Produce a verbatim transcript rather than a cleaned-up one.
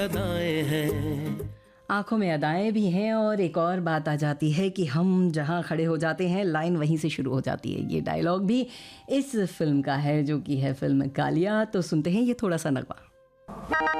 अदाएं हैं। आंखों में अदाएं भी हैं और एक और बात आ जाती है कि हम जहां खड़े हो जाते हैं लाइन वहीं से शुरू हो जाती है। ये डायलॉग भी इस फिल्म का है जो कि है फिल्म कालिया। तो सुनते हैं ये थोड़ा सा नगमा।